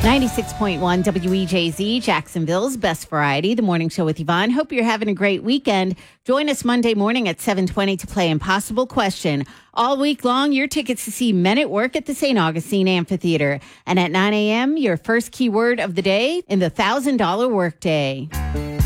96.1 WEJZ, Jacksonville's best variety, the morning show with Yvonne. Hope you're having a great weekend. Join us Monday morning at 7:20 to play Impossible Question. All week long, your tickets to see Men at Work at the St. Augustine Amphitheater. And at 9 a.m., your first keyword of the day in the $1,000 Workday.